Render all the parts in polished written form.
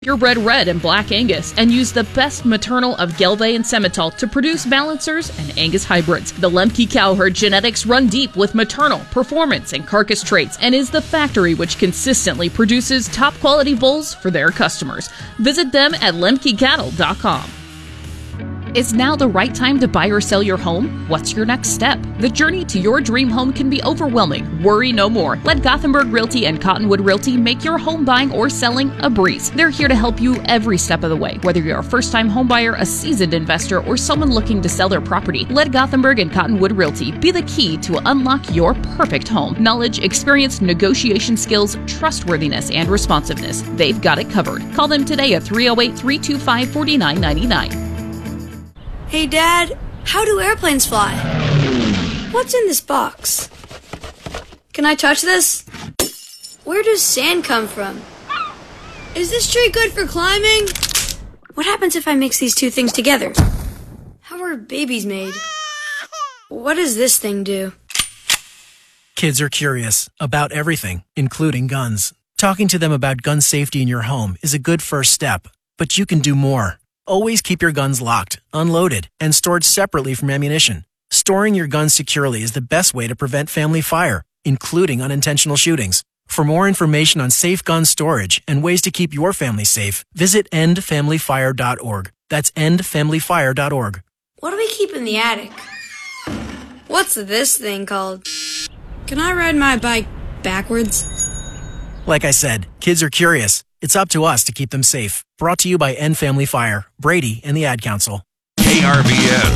Purebred Red and Black Angus, and use the best maternal of Gelbvieh and Simmental to produce Balancers and Angus hybrids. The Lemke cow herd genetics run deep with maternal, performance, and carcass traits, and is the factory which consistently produces top-quality bulls for their customers. Visit them at lemkecattle.com. Is now the right time to buy or sell your home? What's your next step? The journey to your dream home can be overwhelming. Worry no more. Let Gothenburg Realty and Cottonwood Realty make your home buying or selling a breeze. They're here to help you every step of the way. Whether you're a first-time home buyer, a seasoned investor, or someone looking to sell their property, let Gothenburg and Cottonwood Realty be the key to unlock your perfect home. Knowledge, experience, negotiation skills, trustworthiness, and responsiveness. They've got it covered. Call them today at 308-325-4999. Hey, Dad, how do airplanes fly? What's in this box? Can I touch this? Where does sand come from? Is this tree good for climbing? What happens if I mix these two things together? How are babies made? What does this thing do? Kids are curious about everything, including guns. Talking to them about gun safety in your home is a good first step, but you can do more. Always keep your guns locked, unloaded, and stored separately from ammunition. Storing your guns securely is the best way to prevent family fire, including unintentional shootings. For more information on safe gun storage and ways to keep your family safe, visit endfamilyfire.org. That's endfamilyfire.org. What do we keep in the attic? What's this thing called? Can I ride my bike backwards? Like I said, kids are curious. It's up to us to keep them safe. Brought to you by End Family Fire, Brady, and the Ad Council. KRVN.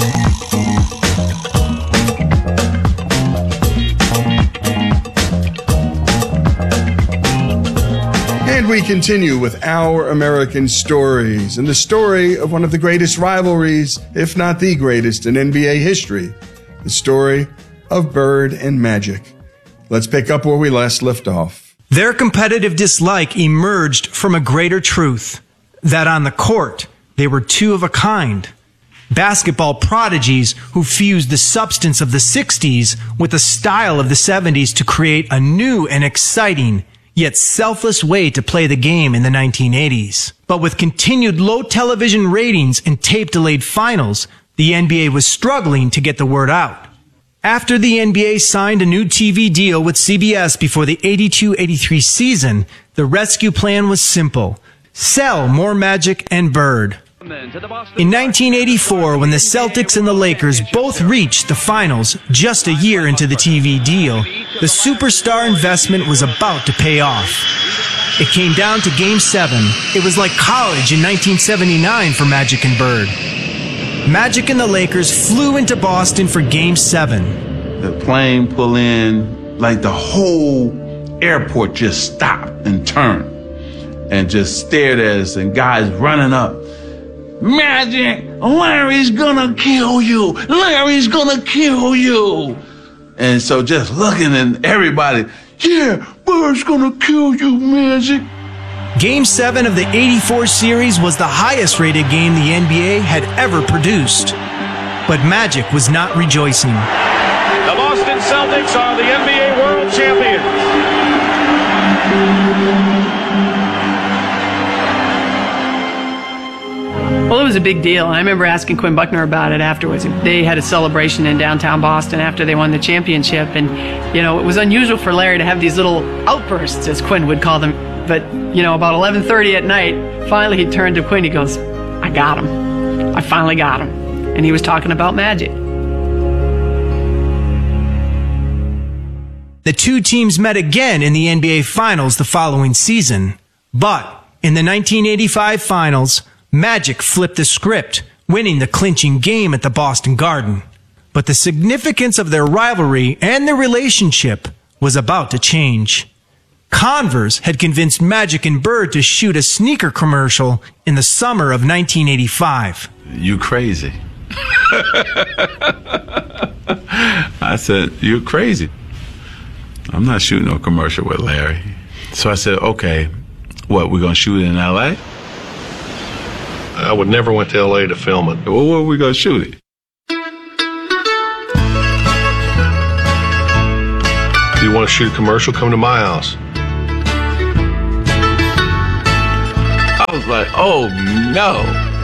And we continue with Our American Stories, and the story of one of the greatest rivalries, if not the greatest, in NBA history. The story of Bird and Magic. Let's pick up where we last left off. Their competitive dislike emerged from a greater truth, that on the court, they were two of a kind. Basketball prodigies who fused the substance of the 60s with the style of the 70s to create a new and exciting, yet selfless way to play the game in the 1980s. But with continued low television ratings and tape-delayed finals, the NBA was struggling to get the word out. After the NBA signed a new TV deal with CBS before the 82-83 season, the rescue plan was simple. Sell more Magic and Bird. In 1984, when the Celtics and the Lakers both reached the finals just a year into the TV deal, the superstar investment was about to pay off. It came down to Game 7. It was like college in 1979 for Magic and Bird. Magic and the Lakers flew into Boston for Game 7. The plane pulled in, like the whole airport just stopped and turned and just stared at us, and guys running up. Magic, Larry's gonna kill you. Larry's gonna kill you. And so just looking at everybody, yeah, Bird's gonna kill you, Magic. Game 7 of the 84 series was the highest rated game the NBA had ever produced. But Magic was not rejoicing. The Boston Celtics are the NBA World Champions. Well, it was a big deal. I remember asking Quinn Buckner about it afterwards. They had a celebration in downtown Boston after they won the championship. And, you know, it was unusual for Larry to have these little outbursts, as Quinn would call them. But, you know, about 11:30 at night, finally he turned to Quinn. He goes, I got him. I finally got him. And he was talking about Magic. The two teams met again in the NBA Finals the following season. But in the 1985 Finals, Magic flipped the script, winning the clinching game at the Boston Garden. But the significance of their rivalry and their relationship was about to change. Converse had convinced Magic and Bird to shoot a sneaker commercial in the summer of 1985. You crazy. I said, you're crazy. I'm not shooting no commercial with Larry. So I said, okay, what, we're going to shoot it in L.A.? I would never went to L.A. to film it. Well, where are we going to shoot it? If you want to shoot a commercial, come to my house. was like, oh no.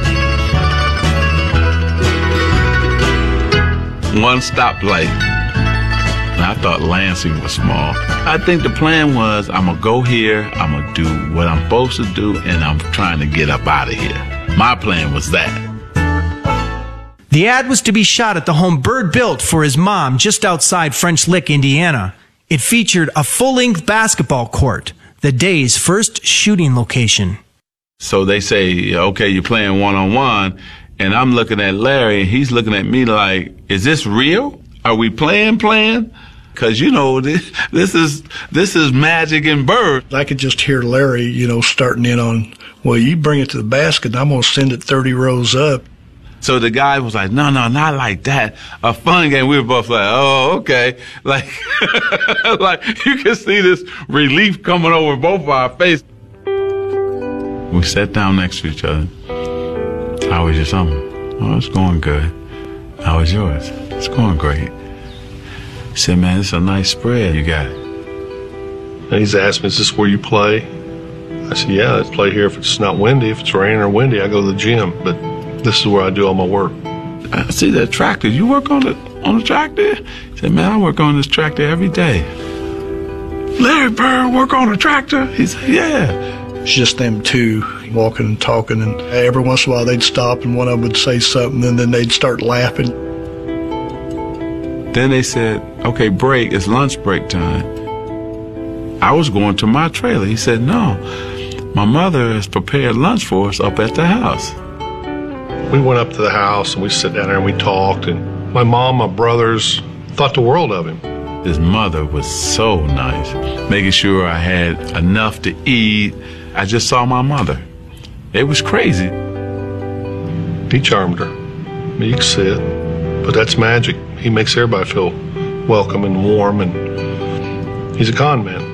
One stoplight. And I thought Lansing was small. I think the plan was, I'm going to go here, I'm going to do what I'm supposed to do, and I'm trying to get up out of here. My plan was that. The ad was to be shot at the home Bird built for his mom just outside French Lick, Indiana. It featured a full-length basketball court, the day's first shooting location. So they say, okay, you're playing one-on-one, and I'm looking at Larry, and he's looking at me like, is this real? Are we playing? Because, you know, this is Magic and Bird. I could just hear Larry, you know, starting in on, well, you bring it to the basket, and I'm going to send it 30 rows up. So the guy was like, no, not like that. A fun game. We were both like, oh, okay. Like, like you can see this relief coming over both of our faces. We sat down next to each other. How was your summer? Oh, it's going good. How was yours? It's going great. He said, man, it's a nice spread you got. And he's asked me, is this where you play? I said, yeah, I play here if it's not windy. If it's raining or windy, I go to the gym. But this is where I do all my work. I see that tractor. You work on the tractor? He said, man, I work on this tractor every day. Larry Bird work on a tractor? He said, yeah. It's just them two walking and talking, and every once in a while they'd stop and one of them would say something, and then they'd start laughing. Then they said, okay, break, it's lunch break time. I was going to my trailer. He said, no, my mother has prepared lunch for us up at the house. We went up to the house and we sat down there and we talked, and my mom, my brothers thought the world of him. His mother was so nice, making sure I had enough to eat. I just saw my mother. It was crazy. He charmed her. I mean, you can see it, but that's Magic. He makes everybody feel welcome and warm, and he's a con man.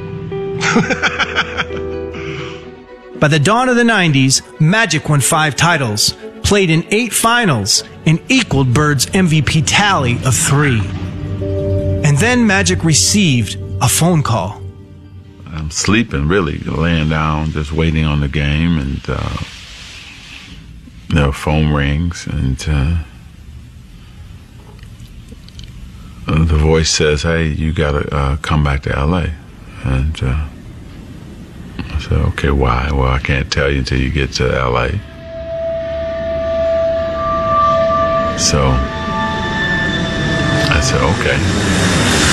By the dawn of the 90s, Magic won 5 titles, played in 8 finals, and equaled Bird's MVP tally of 3. And then Magic received a phone call. I'm sleeping, really, laying down, just waiting on the game, and the phone rings, and the voice says, hey, you gotta come back to LA. And I said, okay, why? Well, I can't tell you until you get to LA. So I said, okay.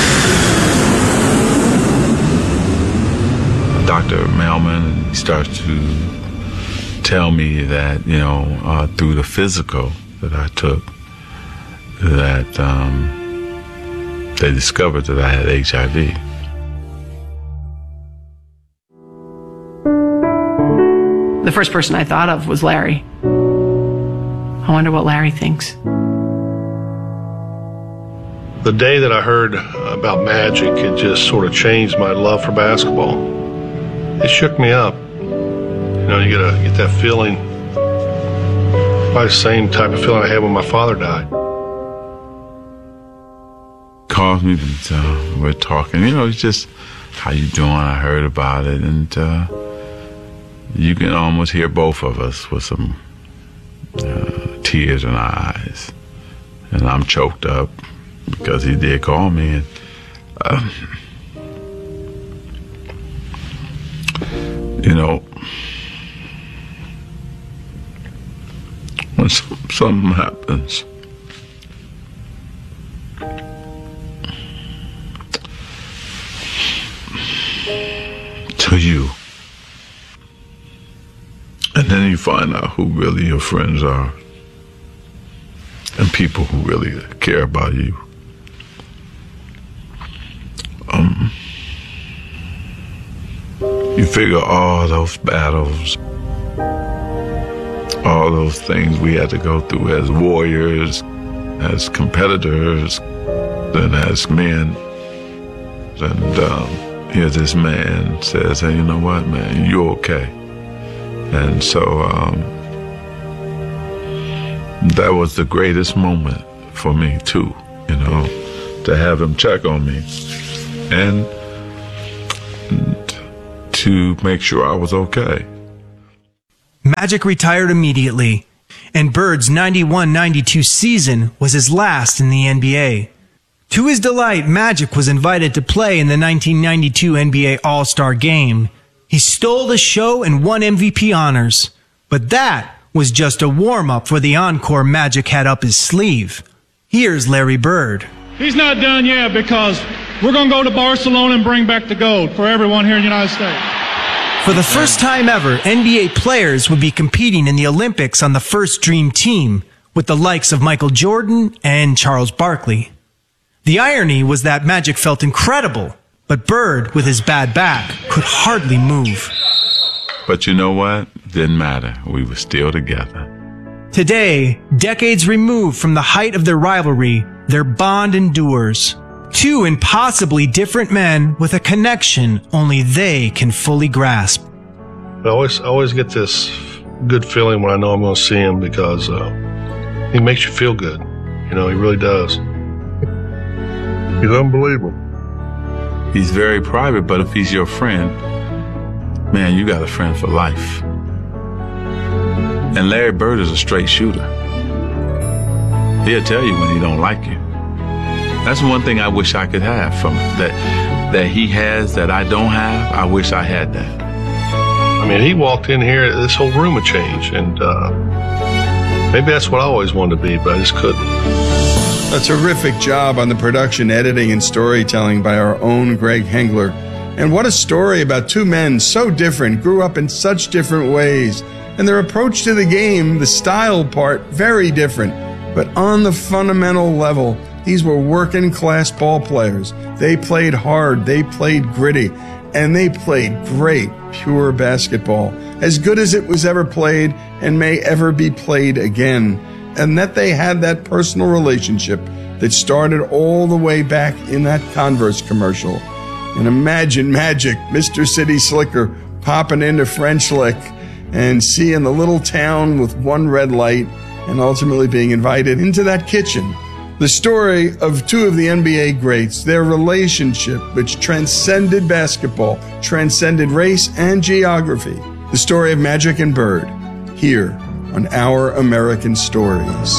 Dr. Melman starts to tell me that, you know, through the physical that I took, that they discovered that I had HIV. The first person I thought of was Larry. I wonder what Larry thinks. The day that I heard about Magic, it just sort of changed my love for basketball. It shook me up. You know, you get that feeling, probably the same type of feeling I had when my father died. Calls me, and we're talking. You know, it's just, how you doing? I heard about it, and you can almost hear both of us with some tears in our eyes, and I'm choked up because he did call me, and you know, when something happens, to you, and then you find out who really your friends are and people who really care about you. You figure all those battles, all those things we had to go through as warriors, as competitors, and as men. And here this man says, hey, you know what, man, you're okay. And so that was the greatest moment for me too, you know, to have him check on me and to make sure I was okay. Magic retired immediately, and Bird's 91-92 season was his last in the NBA. To his delight, Magic was invited to play in the 1992 NBA All-Star Game. He stole the show and won MVP honors. But that was just a warm-up for the encore Magic had up his sleeve. Here's Larry Bird. He's not done yet because we're going to go to Barcelona and bring back the gold for everyone here in the United States. For the first time ever, NBA players would be competing in the Olympics on the first Dream Team with the likes of Michael Jordan and Charles Barkley. The irony was that Magic felt incredible, but Bird, with his bad back, could hardly move. But you know what? Didn't matter. We were still together. Today, decades removed from the height of their rivalry, their bond endures. Two impossibly different men with a connection only they can fully grasp. I always get this good feeling when I know I'm going to see him because he makes you feel good. You know, he really does. He's unbelievable. He's very private, but if he's your friend, man, you got a friend for life. And Larry Bird is a straight shooter. He'll tell you when he don't like you. That's one thing I wish I could have from him, that he has that I don't have. I wish I had that. I mean, he walked in here, this whole room would change, and maybe that's what I always wanted to be, but I just couldn't. A terrific job on the production, editing, and storytelling by our own Greg Hengler. And what a story about two men so different, grew up in such different ways, and their approach to the game, the style part, very different. But on the fundamental level, these were working-class ball players. They played hard, they played gritty, and they played great, pure basketball, as good as it was ever played and may ever be played again. And that they had that personal relationship that started all the way back in that Converse commercial. And imagine Magic, Mr. City Slicker, popping into French Lick and seeing the little town with one red light and ultimately being invited into that kitchen. The story of two of the NBA greats, their relationship which transcended basketball, transcended race and geography. The story of Magic and Bird, here on Our American Stories.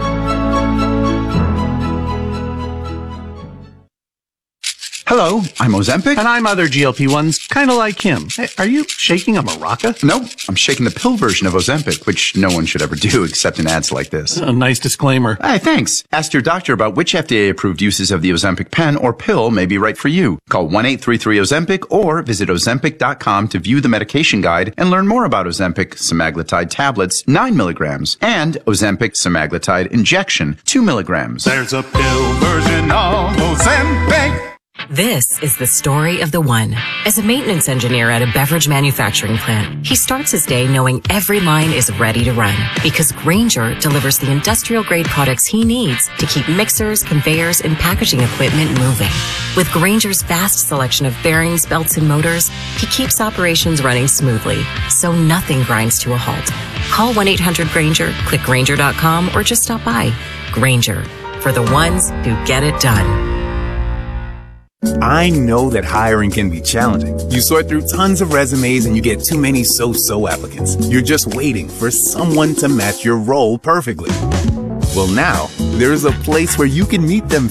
Hello, I'm Ozempic. And I'm other GLP-1s, kind of like him. Hey, are you shaking a maraca? No, I'm shaking the pill version of Ozempic, which no one should ever do except in ads like this. A nice disclaimer. Hey, thanks. Ask your doctor about which FDA-approved uses of the Ozempic pen or pill may be right for you. Call 1-833-OZEMPIC or visit Ozempic.com to view the medication guide and learn more about Ozempic semaglutide tablets, 9 milligrams, and Ozempic semaglutide injection, 2 milligrams. There's a pill version of Ozempic. This is the story of the one. As a maintenance engineer at a beverage manufacturing plant, he starts his day knowing every line is ready to run because Grainger delivers the industrial-grade products he needs to keep mixers, conveyors, and packaging equipment moving. With Grainger's vast selection of bearings, belts, and motors, he keeps operations running smoothly, so nothing grinds to a halt. Call 1-800-GRAINGER, click Grainger.com, or just stop by. Grainger, for the ones who get it done. I know that hiring can be challenging. You sort through tons of resumes and you get too many so-so applicants. You're just waiting for someone to match your role perfectly. Well, now, there's a place where you can meet them